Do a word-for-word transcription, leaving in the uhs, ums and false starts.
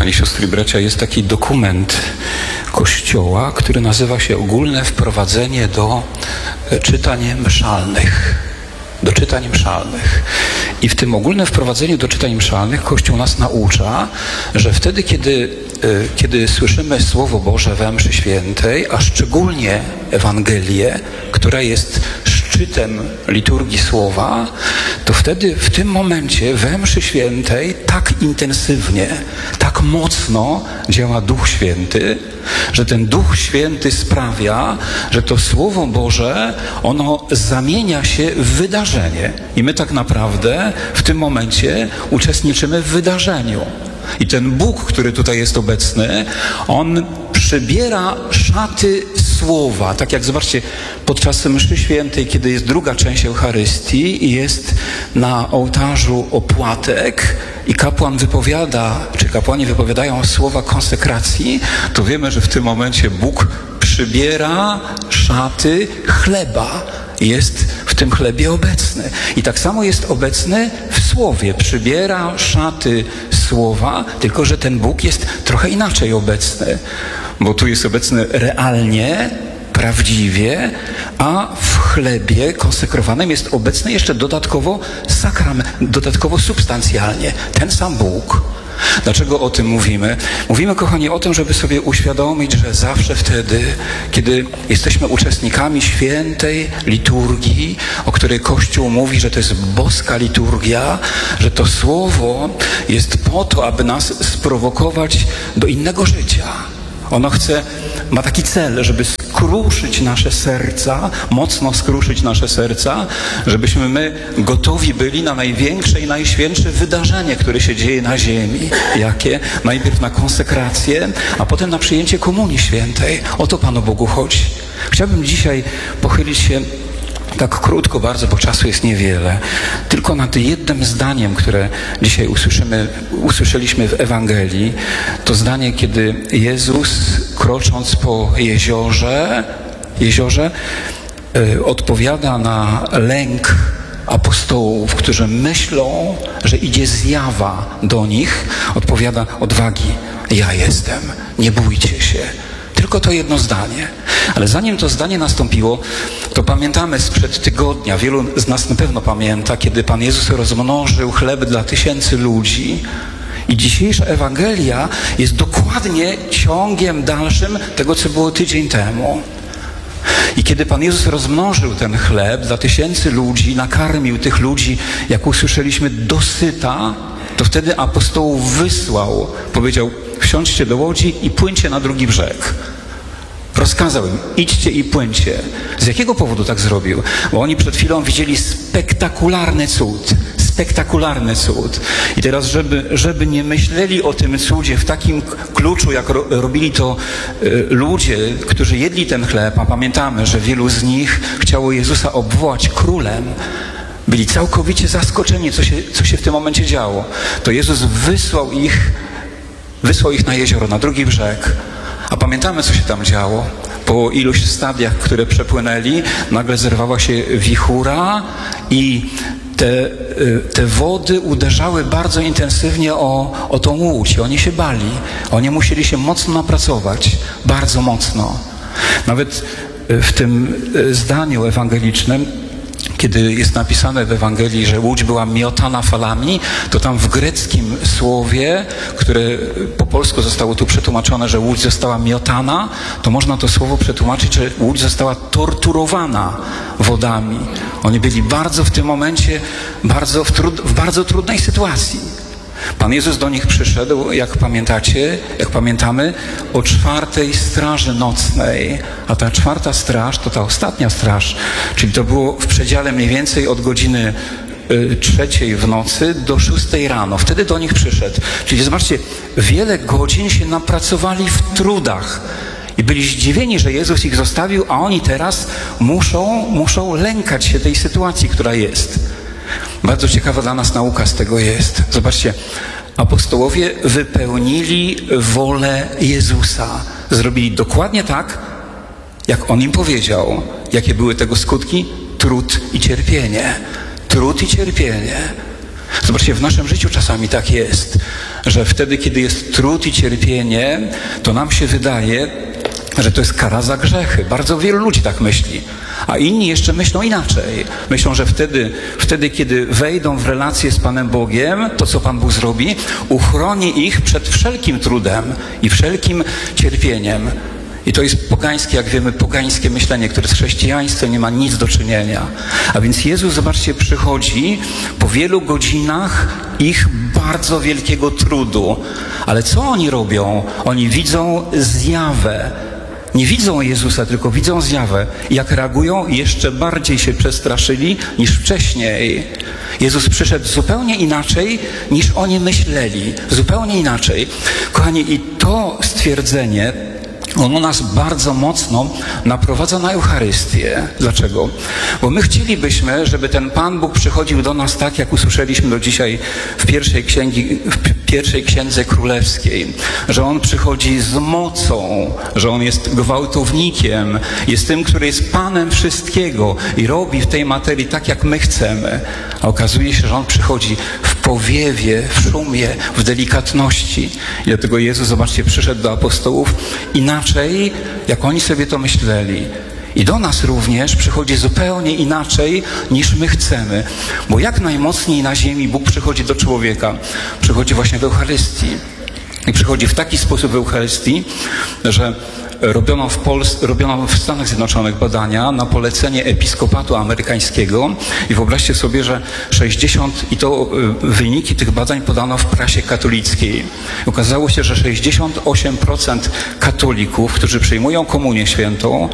Kochani siostry i bracia, jest taki dokument Kościoła, który nazywa się Ogólne wprowadzenie do czytań mszalnych. Do czytań mszalnych. I w tym ogólnym wprowadzeniu do czytań mszalnych Kościół nas naucza, że wtedy, kiedy, kiedy słyszymy Słowo Boże we mszy świętej, a szczególnie Ewangelię, która jest szczytem liturgii Słowa, to wtedy w tym momencie we mszy świętej tak intensywnie, tak mocno działa Duch Święty, że ten Duch Święty sprawia, że to Słowo Boże, ono zamienia się w wydarzenie. I my tak naprawdę w tym momencie uczestniczymy w wydarzeniu. I ten Bóg, który tutaj jest obecny, On przybiera szaty Słowa. Tak jak zobaczcie, podczas mszy świętej, kiedy jest druga część Eucharystii i jest na ołtarzu opłatek i kapłan wypowiada, czy kapłani wypowiadają słowa konsekracji, to wiemy, że w tym momencie Bóg przybiera szaty chleba. Jest w tym chlebie obecny. I tak samo jest obecny w Słowie. Przybiera szaty Słowa, tylko że ten Bóg jest trochę inaczej obecny. Bo tu jest obecny realnie, prawdziwie, a w chlebie konsekrowanym jest obecny jeszcze dodatkowo sakrament, dodatkowo substancjalnie. Ten sam Bóg. Dlaczego o tym mówimy? Mówimy, kochani, o tym, żeby sobie uświadomić, że zawsze wtedy, kiedy jesteśmy uczestnikami świętej liturgii, o której Kościół mówi, że to jest boska liturgia, że to Słowo jest po to, aby nas sprowokować do innego życia. Ono chce, ma taki cel, żeby skruszyć nasze serca, mocno skruszyć nasze serca, żebyśmy my gotowi byli na największe i najświętsze wydarzenie, które się dzieje na ziemi. Jakie? Najpierw na konsekrację, a potem na przyjęcie Komunii Świętej. O to Panu Bogu chodzi. Chciałbym dzisiaj pochylić się tak krótko bardzo, bo czasu jest niewiele, tylko nad jednym zdaniem, które dzisiaj usłyszymy, usłyszeliśmy w Ewangelii. To zdanie, kiedy Jezus, krocząc po jeziorze, jeziorze yy, odpowiada na lęk apostołów, którzy myślą, że idzie zjawa do nich, odpowiada: odwagi, ja jestem, nie bójcie się. Tylko to jedno zdanie. Ale zanim to zdanie nastąpiło, to pamiętamy sprzed tygodnia, wielu z nas na pewno pamięta, kiedy Pan Jezus rozmnożył chleb dla tysięcy ludzi. I dzisiejsza Ewangelia jest dokładnie ciągiem dalszym tego, co było tydzień temu. I kiedy Pan Jezus rozmnożył ten chleb dla tysięcy ludzi, nakarmił tych ludzi, jak usłyszeliśmy, dosyta, to wtedy apostołów wysłał, powiedział: wsiądźcie do łodzi i płyńcie na drugi brzeg. Rozkazał im: idźcie i płyńcie. Z jakiego powodu tak zrobił? Bo oni przed chwilą widzieli spektakularny cud. Spektakularny cud. I teraz, żeby, żeby nie myśleli o tym cudzie w takim kluczu, jak ro, robili to y, ludzie, którzy jedli ten chleb, a pamiętamy, że wielu z nich chciało Jezusa obwołać królem, byli całkowicie zaskoczeni, co się, co się w tym momencie działo. To Jezus wysłał ich, wysłał ich na jezioro, na drugi brzeg. A pamiętamy, co się tam działo. Po iluś stadiach, które przepłynęli, nagle zerwała się wichura i te, te wody uderzały bardzo intensywnie o, o tą łódź. Oni się bali. Oni musieli się mocno napracować. Bardzo mocno. Nawet w tym zdaniu ewangelicznym, kiedy jest napisane w Ewangelii, że łódź była miotana falami, to tam w greckim słowie, które po polsku zostało tu przetłumaczone, że łódź została miotana, to można to słowo przetłumaczyć, że łódź została torturowana wodami. Oni byli bardzo w tym momencie, bardzo w, trud, w bardzo trudnej sytuacji. Pan Jezus do nich przyszedł, jak pamiętacie, jak pamiętamy, o czwartej straży nocnej. A ta czwarta straż to ta ostatnia straż, czyli to było w przedziale mniej więcej od godziny y, trzeciej w nocy do szóstej rano. Wtedy do nich przyszedł. Czyli zobaczcie, wiele godzin się napracowali w trudach. I byli zdziwieni, że Jezus ich zostawił, a oni teraz muszą, muszą lękać się tej sytuacji, która jest. Bardzo ciekawa dla nas nauka z tego jest. Zobaczcie, apostołowie wypełnili wolę Jezusa. Zrobili dokładnie tak, jak On im powiedział. Jakie były tego skutki? Trud i cierpienie. Trud i cierpienie. Zobaczcie, w naszym życiu czasami tak jest, że wtedy, kiedy jest trud i cierpienie, to nam się wydaje, że to jest kara za grzechy. Bardzo wielu ludzi tak myśli. A inni jeszcze myślą inaczej. Myślą, że wtedy, wtedy, kiedy wejdą w relację z Panem Bogiem, to co Pan Bóg zrobi, uchroni ich przed wszelkim trudem i wszelkim cierpieniem. I to jest pogańskie, jak wiemy, pogańskie myślenie, które z chrześcijaństwem nie ma nic do czynienia. A więc Jezus, zobaczcie, przychodzi po wielu godzinach ich bardzo wielkiego trudu. Ale co oni robią? Oni widzą zjawę. Nie widzą Jezusa, tylko widzą zjawę. I jak reagują, jeszcze bardziej się przestraszyli niż wcześniej. Jezus przyszedł zupełnie inaczej, niż oni myśleli. Zupełnie inaczej. Kochani, i to stwierdzenie, ono nas bardzo mocno naprowadza na Eucharystię. Dlaczego? Bo my chcielibyśmy, żeby ten Pan Bóg przychodził do nas tak, jak usłyszeliśmy do dzisiaj w pierwszej, księgi, w pierwszej księdze królewskiej. Że On przychodzi z mocą, że On jest gwałtownikiem, jest tym, który jest Panem wszystkiego i robi w tej materii tak, jak my chcemy. A okazuje się, że On przychodzi w powiewie, w szumie, w delikatności. I dlatego Jezus, zobaczcie, przyszedł do apostołów inaczej, jak oni sobie to myśleli. I do nas również przychodzi zupełnie inaczej, niż my chcemy. Bo jak najmocniej na ziemi Bóg przychodzi do człowieka, przychodzi właśnie w Eucharystii. I przychodzi w taki sposób w Eucharystii, że robiono w Polsce, robiono w Stanach Zjednoczonych badania na polecenie episkopatu amerykańskiego i wyobraźcie sobie, że sześćdziesiąt, i to wyniki tych badań podano w prasie katolickiej. I okazało się, że sześćdziesiąt osiem procent katolików, którzy przyjmują komunię świętą,